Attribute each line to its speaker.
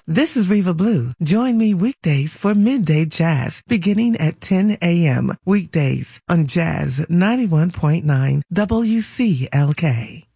Speaker 1: This is Reva Blue. Join me weekdays for Midday Jazz beginning at 10 a.m. Weekdays on Jazz 91.9 WCLK.